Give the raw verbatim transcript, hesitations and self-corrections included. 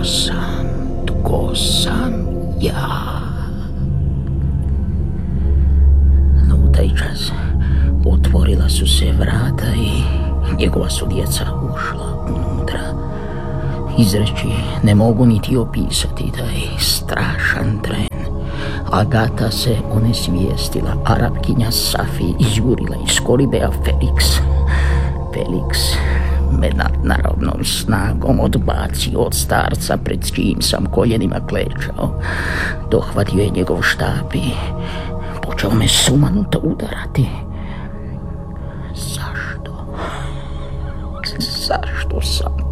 sam, tko sam ja. No u taj čas otvorila su se vrata i njegova su djeca ušla unutra. Izreći ne mogu niti opisati taj strašan tren. Agata se onesvijestila, Arapkinja Safi izjurila iz korideja Felix. Felix me nadnaravnom snagom odbacio od starca pred čijim sam koljenima klečao. Dohvatio je njegov štap i počeo me sumanuto udarati. Zašto? Zašto sam